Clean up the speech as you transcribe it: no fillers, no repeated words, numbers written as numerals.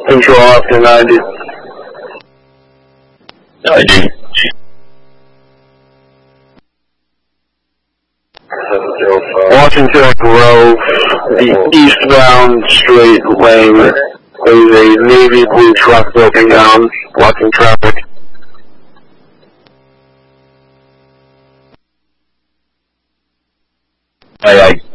Control after 90. 90. Washington Grove, the eastbound straight lane. There's a navy blue truck broken down, blocking traffic. Aye, aye.